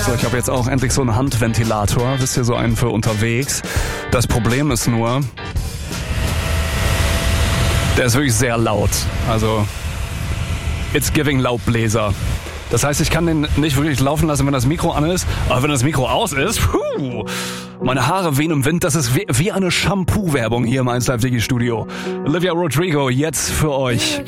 So, ich habe jetzt auch endlich so einen Handventilator, wisst ihr, so einen für unterwegs. Das Problem ist nur, der ist wirklich sehr laut. Also, it's giving Laubbläser. Das heißt, ich kann den nicht wirklich laufen lassen, wenn das Mikro an ist. Aber wenn das Mikro aus ist, meine Haare wehen im Wind. Das ist wie eine Shampoo-Werbung hier im 1Live Digi Studio. Olivia Rodrigo jetzt für euch.